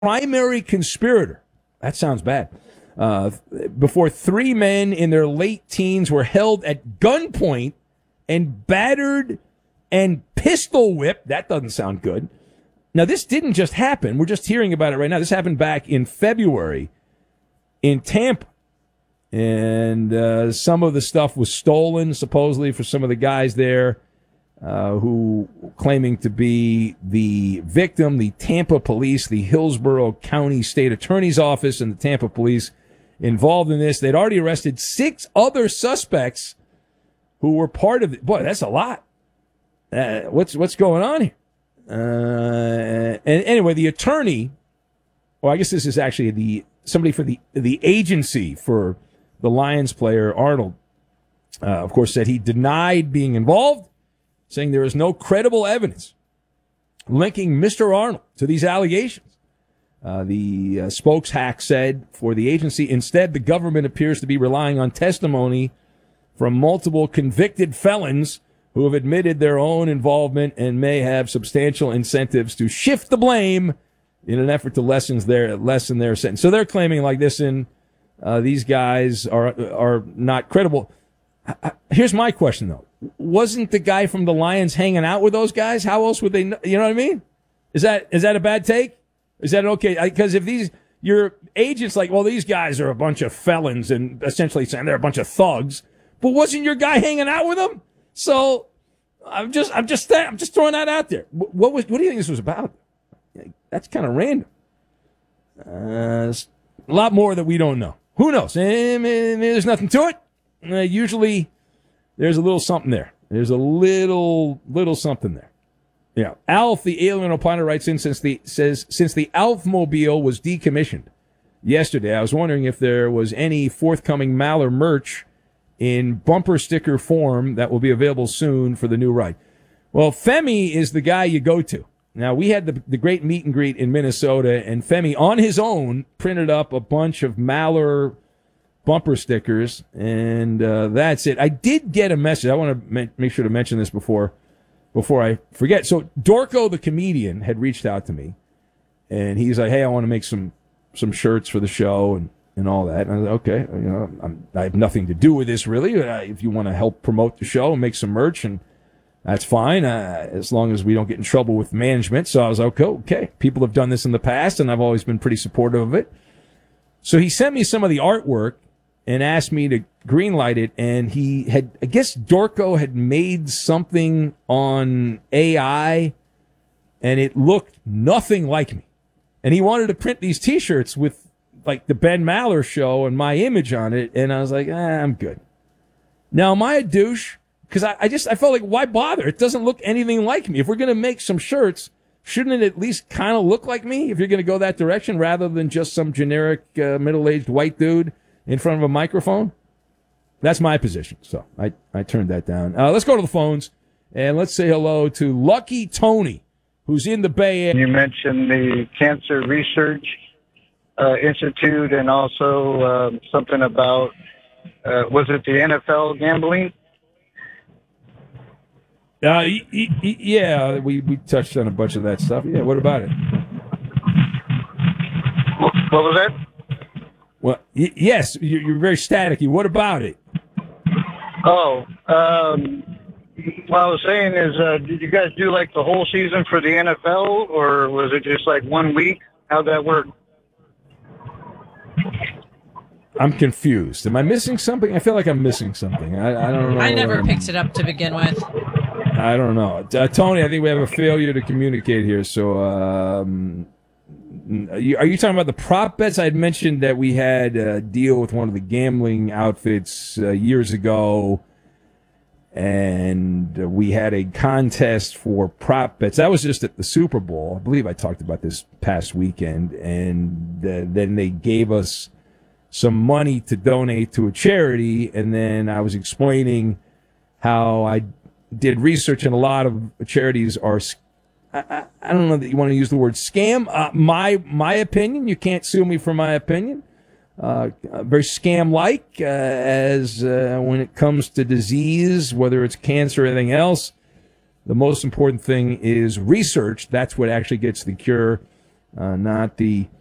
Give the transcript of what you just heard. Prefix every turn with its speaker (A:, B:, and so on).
A: primary conspirator. That sounds bad. Before 3 men in their late teens were held at gunpoint and battered and pistol whipped. That doesn't sound good. Now, this didn't just happen. We're just hearing about it right now. This happened back in February in Tampa. And some of the stuff was stolen, supposedly, for some of the guys there who claiming to be the victim. The Tampa police, the Hillsborough County State Attorney's Office, and the Tampa police involved in this. They'd already arrested 6 other suspects who were part of it. Boy, that's a lot. What's going on here? And anyway, the attorney, well, I guess this is actually somebody for the agency for the Lions player, Arnold, of course, said he denied being involved, saying there is no credible evidence linking Mr. Arnold to these allegations. The spokeshack said for the agency, instead, the government appears to be relying on testimony from multiple convicted felons who have admitted their own involvement and may have substantial incentives to shift the blame in an effort to lessen their sentence. So they're claiming like this, and these guys are not credible. Here's my question, though. Wasn't the guy from the Lions hanging out with those guys? How else would they know? You know what I mean? Is that a bad take? Is that okay? Because if your agent's like, well, these guys are a bunch of felons and essentially saying they're a bunch of thugs, but wasn't your guy hanging out with them? So I'm just throwing that out there. What do you think this was about? That's kind of random. There's a lot more that we don't know. Who knows? There's nothing to it. Usually there's a little something there. There's a little something there. Yeah. Alf, the alien opiner, writes in, since the Alfmobile was decommissioned yesterday, I was wondering if there was any forthcoming Maller merch in bumper sticker form that will be available soon for the new ride. Well, Femi is the guy you go to. Now, we had the great meet and greet in Minnesota, and Femi, on his own, printed up a bunch of Maller bumper stickers, and that's it. I did get a message. I want to make sure to mention this before I forget. So Dorco, the comedian, had reached out to me, and he's like, hey, I want to make some shirts for the show and all that. And I was like, okay, I have nothing to do with this, really. If you want to help promote the show and make some merch, and that's fine, as long as we don't get in trouble with management. So I was like, okay. People have done this in the past, and I've always been pretty supportive of it. So he sent me some of the artwork and asked me to greenlight it, and I guess Dorco had made something on AI, and it looked nothing like me. And he wanted to print these T-shirts with, like, the Ben Maller show and my image on it, and I was like, I'm good. Now, am I a douche? Because I felt like, why bother? It doesn't look anything like me. If we're going to make some shirts, shouldn't it at least kind of look like me if you're going to go that direction, rather than just some generic middle-aged white dude in front of a microphone? That's my position. So I turned that down. Let's go to the phones, and let's say hello to Lucky Tony, who's in the Bay Area.
B: You mentioned the Cancer Research Institute, and also something about, was it the NFL gambling?
A: Yeah, we touched on a bunch of that stuff. Yeah, what about it?
B: What was that?
A: Well, yes, you're very staticky. What about it?
B: Oh, what I was saying is, did you guys do like the whole season for the NFL, or was it just like 1 week? How'd that work?
A: I'm confused. Am I missing something? I feel like I'm missing something. I don't know.
C: I never picked it up to begin with.
A: I don't know. Tony, I think we have a failure to communicate here. So, are you talking about the prop bets? I had mentioned that we had a deal with one of the gambling outfits years ago, and we had a contest for prop bets. That was just at the Super Bowl. I believe I talked about this past weekend, and then they gave us some money to donate to a charity, and then I was explaining how I did research, and a lot of charities are, I don't know that you want to use the word scam. My opinion, you can't sue me for my opinion, very scam-like, as when it comes to disease, whether it's cancer or anything else, the most important thing is research. That's what actually gets the cure. not the